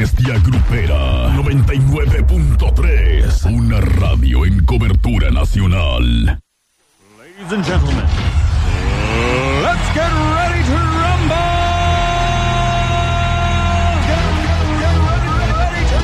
Bestia Grupera 99.3, una radio en cobertura nacional. Ladies and gentlemen, let's get ready to rumble! Get ready to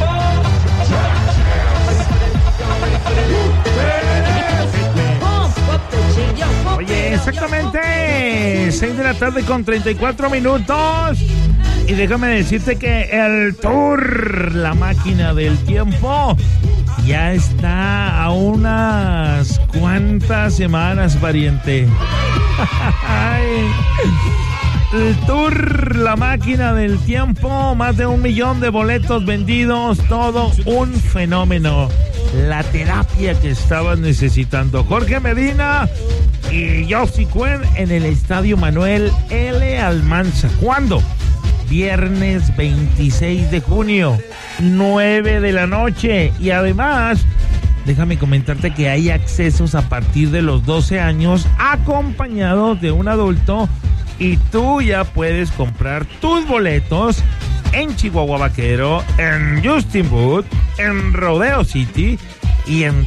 rumble! Oye, exactamente 6 de la tarde con 34 minutos. Y déjame decirte que el tour, la máquina del tiempo, ya está a unas cuantas semanas, pariente. El tour, la máquina del tiempo, más de 1 millón de boletos vendidos, todo un fenómeno. La terapia que estaban necesitando Jorge Medina y Yossi Cuen en el Estadio Manuel L. Almanza. ¿Cuándo? Viernes 26 de junio, 9 de la noche. Y además, déjame comentarte que hay accesos a partir de los 12 años acompañados de un adulto. Y tú ya puedes comprar tus boletos en Chihuahua Vaquero, en Justin Booth, en Rodeo City y en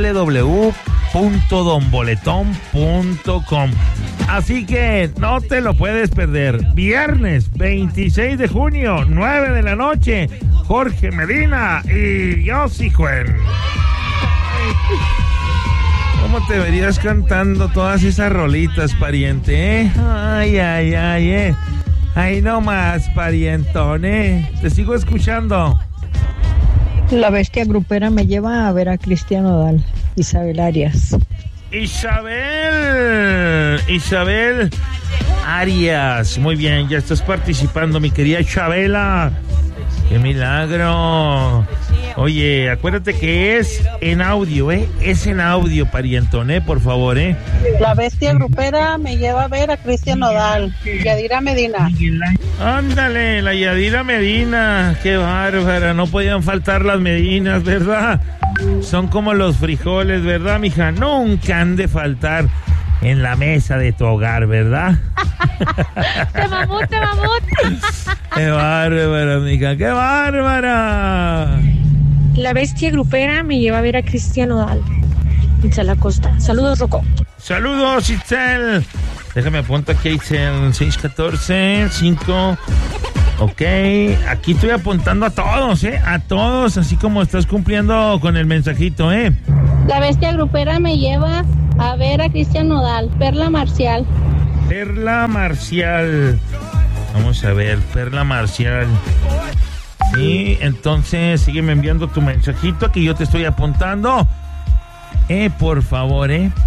www.donboletón.com. Así que no te lo puedes perder. Viernes 26 de junio, 9 de la noche, Jorge Medina y Yossi Cuen. ¿Cómo te verías cantando todas esas rolitas, pariente, eh? Ay, ay, ay, Ahí nomás, parientón, Te sigo escuchando. La bestia grupera me lleva a ver a Cristian Nodal, Isabel Arias. Isabel Arias. Muy bien, ya estás participando, mi querida Chabela. ¡Qué milagro! Oye, acuérdate que es en audio, Es en audio, parientón, por favor, La bestia grupera me lleva a ver a Cristian Nodal, Yadira Medina. Ándale, la Yadira Medina. ¡Qué bárbara! No podían faltar las Medinas, ¿verdad? Son como los frijoles, ¿verdad, mija? Nunca han de faltar en la mesa de tu hogar, ¿verdad? ¡Te mamut! ¡Qué bárbara, mija! ¡Qué bárbara! La bestia grupera me lleva a ver a Cristian Nodal, Itzel Acosta. Saludos, Rocco. Saludos, Itzel. Déjame apuntar aquí, Itzel. 614-5. Ok, aquí estoy apuntando a todos, a todos, así como estás cumpliendo con el mensajito, La bestia grupera me lleva a ver a Cristian Nodal, Perla Marcial. Perla Marcial. Vamos a ver, Perla Marcial. Sí, entonces sígueme enviando tu mensajito que yo te estoy apuntando. Por favor,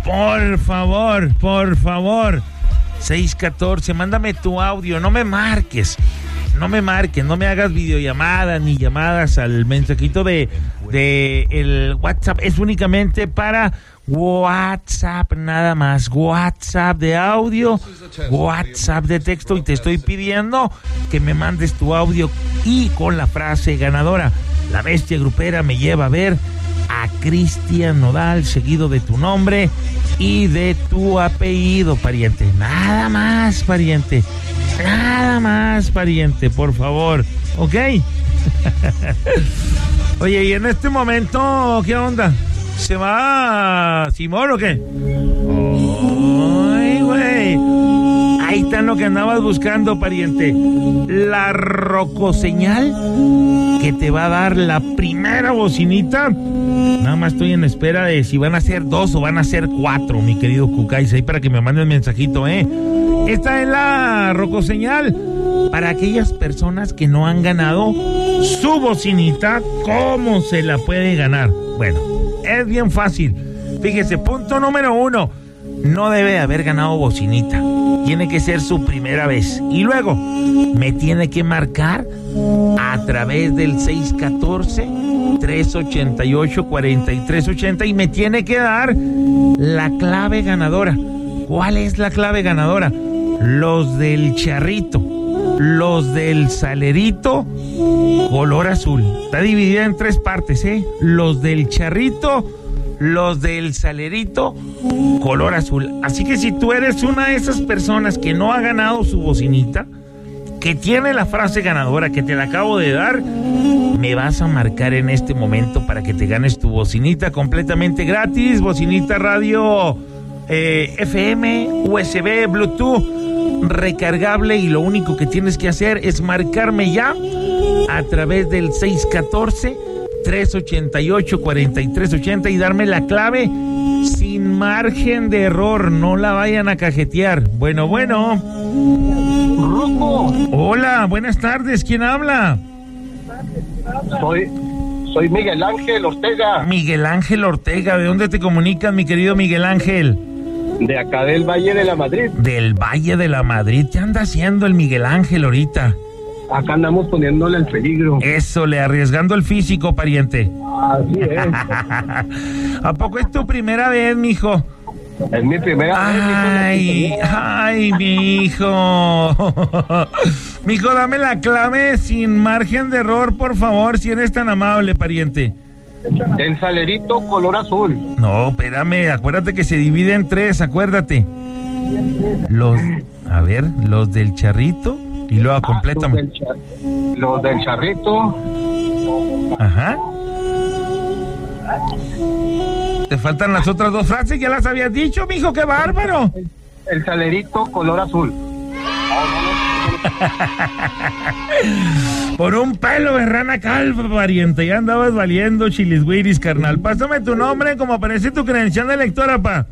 por favor. 614, mándame tu audio, no me marques, no me hagas videollamadas ni llamadas al mensajito de el WhatsApp. Es únicamente para WhatsApp nada más, WhatsApp de audio, WhatsApp de texto, y te estoy pidiendo que me mandes tu audio y con la frase ganadora: la bestia grupera me lleva a ver a Cristian Nodal, seguido de tu nombre y de tu apellido, pariente. Nada más, pariente, por favor, ¿ok? Oye, y en este momento, ¿qué onda? ¿Se va Simón o qué? Ay, güey. Ahí está lo que andabas buscando, pariente. La rocoseñal que te va a dar la primera bocinita. Nada más estoy en espera de si van a ser 2 o van a ser 4, mi querido Cucáis, ahí para que me manden mensajito, Esta es la rocoseñal para aquellas personas que no han ganado su bocinita. ¿Cómo se la puede ganar? Bueno, es bien fácil. Fíjese, punto número 1. No debe haber ganado bocinita. Tiene que ser su primera vez. Y luego, me tiene que marcar a través del 614-388-4380 y me tiene que dar la clave ganadora. ¿Cuál es la clave ganadora? Los del charrito, los del salerito, color azul. Está dividida en 3 partes, Los del charrito, los del salerito, color azul. Así que si tú eres una de esas personas que no ha ganado su bocinita, que tiene la frase ganadora que te la acabo de dar, me vas a marcar en este momento para que te ganes tu bocinita completamente gratis, bocinita radio FM, USB, Bluetooth, recargable, y lo único que tienes que hacer es marcarme ya a través del 614-388-4380 y darme la clave sin margen de error, no la vayan a cajetear. Bueno. Rocco. Hola, buenas tardes, ¿quién habla? Soy Miguel Ángel Ortega. Miguel Ángel Ortega, ¿de dónde te comunicas, mi querido Miguel Ángel? De acá del Valle de la Madrid. Del Valle de la Madrid, ¿qué anda haciendo el Miguel Ángel ahorita? Acá andamos poniéndole el peligro. Eso, le arriesgando el físico, pariente. Así es. ¿A poco es tu primera vez, mijo? Es mi primera vez. Ay, mijo. Mijo, dame la clave sin margen de error, por favor, si eres tan amable, pariente. El salerito color azul. No, espérame, acuérdate que se divide en 3, acuérdate. Los del charrito y luego complétame. Los del charrito. Ajá. Te faltan las otras 2 frases, ya las habías dicho, mijo, qué bárbaro. El salerito color azul. Por un pelo de rana calva, pariente, ya andabas valiendo chilisguiris, carnal. Pásame tu nombre como aparece tu credencial de lectora, pa.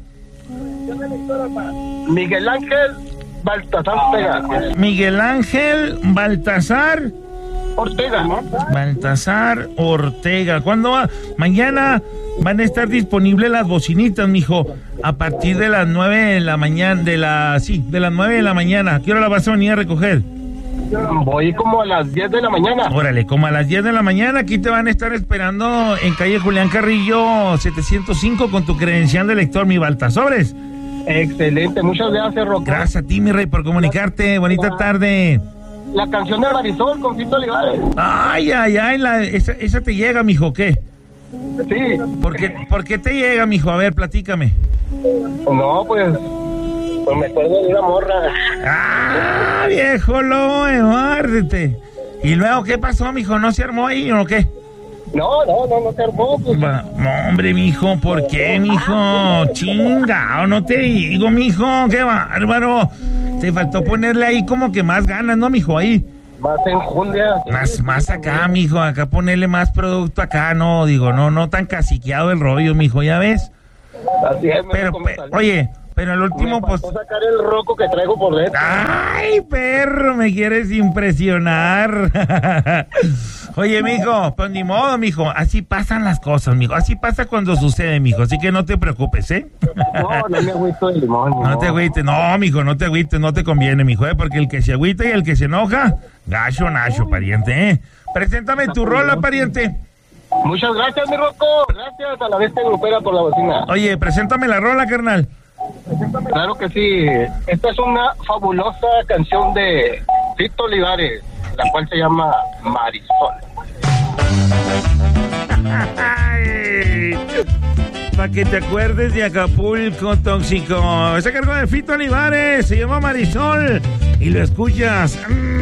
Miguel Ángel Baltasar Ortega. Miguel Ángel Baltasar Ortega. Baltasar Ortega. ¿Cuándo va? Mañana van a estar disponibles las bocinitas, mijo, a partir de las 9 de la mañana, de las 9 de la mañana. ¿A qué hora la vas a venir a recoger? Voy como a las 10 de la mañana. Órale, como a las 10 de la mañana, aquí te van a estar esperando en calle Julián Carrillo 705 con tu credencial de lector, mi Baltasores. Excelente, muchas gracias, Rocco. Gracias a ti, mi rey, por comunicarte. Bonita tarde. La canción de Marisol con Fito Olivares. Ay, esa te llega, mijo, ¿qué? Sí. ¿Por qué te llega, mijo? A ver, platícame. No, pues me acuerdo de una morra. ¡Ah, viejo lobo, guárdate! ¿Y luego qué pasó, mijo? ¿No se armó ahí o qué? No se armó. Pues. No, hombre, mijo, ¿por qué, mijo? Chingao, no te digo, mijo, qué bárbaro. Te faltó ponerle ahí como que más ganas, ¿no, mijo? Ahí. Más enjundia. Más acá, mijo, acá ponerle más producto acá, no, digo, no tan caciqueado el rollo, mijo, ¿ya ves? Así es, oye, pero el último, pues... sacar el roco que traigo por dentro. ¡Ay, perro! Me quieres impresionar. Oye, mijo, pues ni modo, mijo. Así pasan las cosas, mijo. Así pasa cuando sucede, mijo. Así que no te preocupes, ¿eh? No me agüito de limón. No te agüites. No, mijo, no te agüites. No te conviene, mijo, ¿eh? Porque el que se agüita y el que se enoja, gacho, nacho, pariente, ¿eh? Preséntame tu rola, pariente. Muchas gracias, mi Rocco. Gracias a la bestia grupera por la bocina. Oye, preséntame la rola, carnal. Claro que sí. Esta es una fabulosa canción de Fito Olivares, la cual se llama Marisol. Para que te acuerdes de Acapulco, tóxico. Esa canción de Fito Olivares se llama Marisol y lo escuchas